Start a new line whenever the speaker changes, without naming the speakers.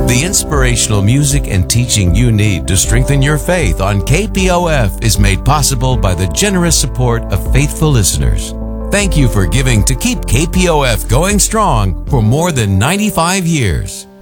The inspirational music and teaching you need to strengthen your faith on KPOF is made possible by the generous support of faithful listeners. Thank you for giving to keep KPOF going strong for more than 95 years.